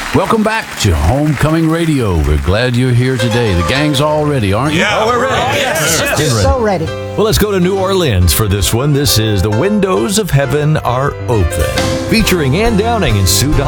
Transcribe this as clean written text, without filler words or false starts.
Welcome back to Homecoming Radio. We're glad you're here today. The gang's all ready, aren't you? Yeah, we're ready. Yes. So ready. Well, let's go to New Orleans for this one. This is The Windows of Heaven Are Open, featuring Ann Downing and Sue Don.